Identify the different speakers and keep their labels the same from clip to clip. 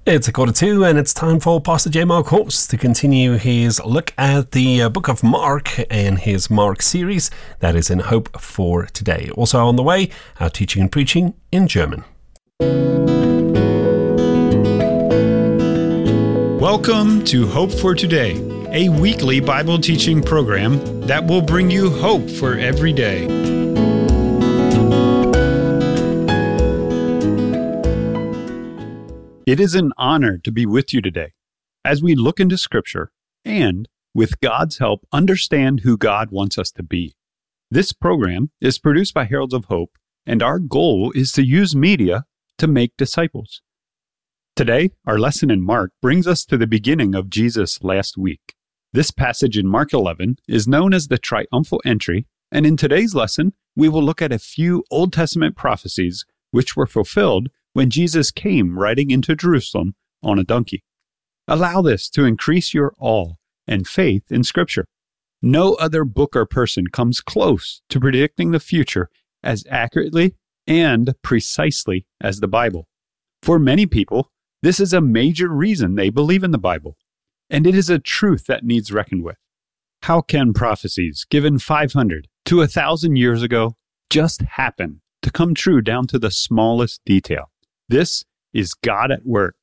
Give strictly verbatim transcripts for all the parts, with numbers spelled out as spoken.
Speaker 1: It's a quarter two, and it's time for Pastor J. Mark Horst to continue his look at the uh, book of Mark and his Mark series that is in Hope for Today. Also on the way, our teaching and preaching in German.
Speaker 2: Welcome to Hope for Today, a weekly Bible teaching program that will bring you hope for every day. It is an honor to be with you today as we look into Scripture and, with God's help, understand who God wants us to be. This program is produced by Heralds of Hope, and our goal is to use media to make disciples. Today, our lesson in Mark brings us to the beginning of Jesus' last week. This passage in Mark eleven is known as the triumphal entry, and in today's lesson, we will look at a few Old Testament prophecies which were fulfilled when Jesus came riding into Jerusalem on a donkey. Allow this to increase your awe and faith in Scripture. No other book or person comes close to predicting the future as accurately and precisely as the Bible. For many people, this is a major reason they believe in the Bible, and it is a truth that needs reckoned with. How can prophecies given five hundred to one thousand years ago just happen to come true down to the smallest detail? This is God at work.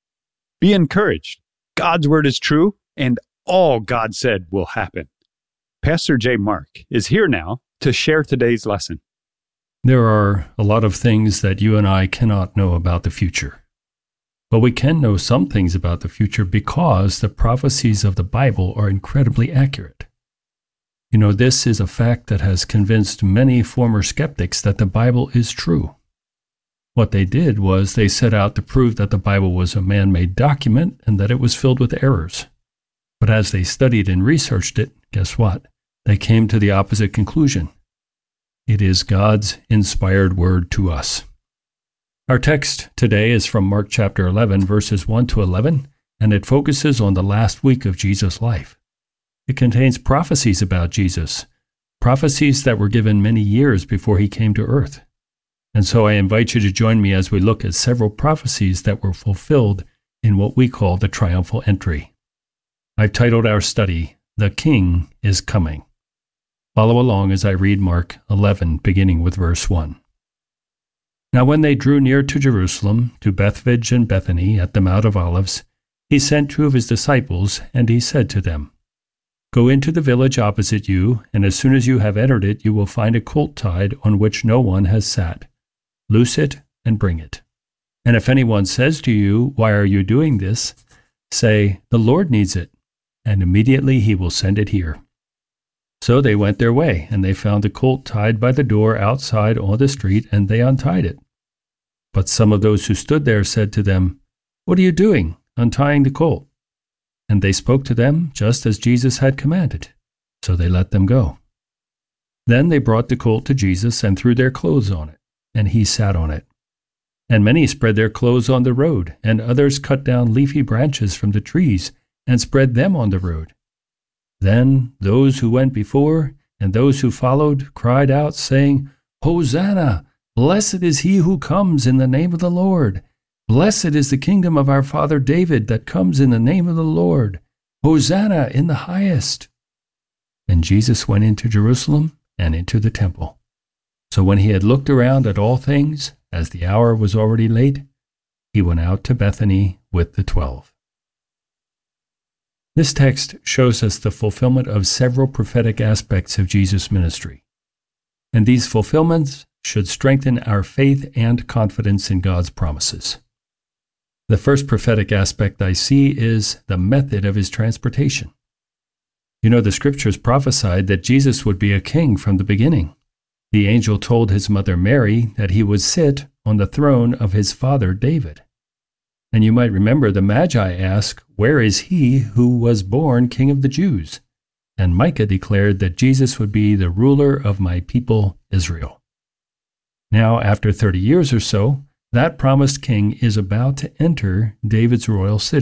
Speaker 2: Be encouraged. God's word is true, and all God said will happen. Pastor J. Mark is here now to share today's lesson.
Speaker 3: There are a lot of things that you and I cannot know about the future. But we can know some things about the future because the prophecies of the Bible are incredibly accurate. You know, this is a fact that has convinced many former skeptics that the Bible is true. What they did was they set out to prove that the Bible was a man-made document and that it was filled with errors. But as they studied and researched it, guess what? They came to the opposite conclusion. It is God's inspired word to us. Our text today is from Mark chapter eleven, verses one to eleven, and it focuses on the last week of Jesus' life. It contains prophecies about Jesus, prophecies that were given many years before he came to earth. And so I invite you to join me as we look at several prophecies that were fulfilled in what we call the triumphal entry. I've titled our study, The King is Coming. Follow along as I read Mark eleven, beginning with verse one. Now when they drew near to Jerusalem, to Bethphage and Bethany at the Mount of Olives, he sent two of his disciples, and he said to them, Go into the village opposite you, and as soon as you have entered it, you will find a colt tied on which no one has sat. Loose it and bring it. And if anyone says to you, Why are you doing this? Say, The Lord needs it, and immediately he will send it here. So they went their way, and they found the colt tied by the door outside on the street, and they untied it. But some of those who stood there said to them, What are you doing, untying the colt? And they spoke to them just as Jesus had commanded. So they let them go. Then they brought the colt to Jesus and threw their clothes on it, and he sat on it. And many spread their clothes on the road, and others cut down leafy branches from the trees and spread them on the road. Then those who went before and those who followed cried out, saying, Hosanna! Blessed is he who comes in the name of the Lord. Blessed is the kingdom of our father David that comes in the name of the Lord. Hosanna in the highest. And Jesus went into Jerusalem and into the temple. So when he had looked around at all things, as the hour was already late, he went out to Bethany with the twelve. This text shows us the fulfillment of several prophetic aspects of Jesus' ministry. And these fulfillments should strengthen our faith and confidence in God's promises. The first prophetic aspect I see is the method of his transportation. You know, the scriptures prophesied that Jesus would be a king from the beginning. The angel told his mother Mary that he would sit on the throne of his father David. And you might remember the Magi asked, Where is he who was born King of the Jews? And Micah declared that Jesus would be the ruler of my people Israel. Now, after thirty years or so, that promised king is about to enter David's royal city.